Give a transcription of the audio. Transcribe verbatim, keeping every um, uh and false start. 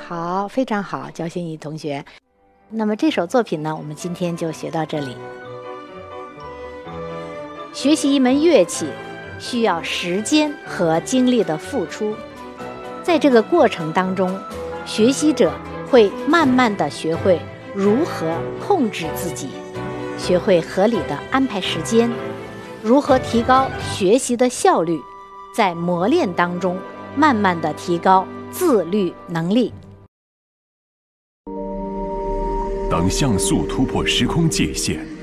好，非常好，焦心怡同学。那么这首作品呢，我们今天就学到这里。学习一门乐器需要时间和精力的付出，在这个过程当中，学习者会慢慢地学会如何控制自己，学会合理的安排时间，如何提高学习的效率，在磨练当中慢慢地提高自律能力。 当像素突破时空界限，